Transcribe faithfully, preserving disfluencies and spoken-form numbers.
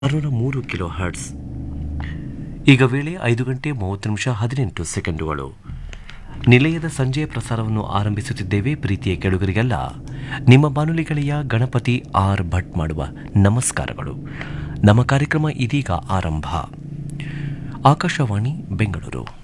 ಆರುನೂರ ಮೂರು kilo hertz. ಈಗ ವೇಳೆ ಐದು ಗಂಟೆ ಮೂವತ್ತು ನಿಮಿಷ ಹದಿನೆಂಟು ಸೆಕೆಂಡುಗಳು. ನಿಲಯದ ಸಂಜೆಯ ಪ್ರಸಾರವನ್ನು ಆರಂಭಿಸುತ್ತಿದ್ದೇವೆ. ಪ್ರೀತಿಯ ಕೆಳುಗರಿಗೆಲ್ಲ ನಿಮ್ಮ ಬಾನುಲಿ ಗೆಳೆಯ ಗಣಪತಿ ಆರ್ ಭಟ್ ಮಾಡುವ ನಮಸ್ಕಾರಗಳು. ನಮ್ಮ ಕಾರ್ಯಕ್ರಮ ಇದೀಗ ಆರಂಭ. ಆಕಾಶವಾಣಿ ಬೆಂಗಳೂರು.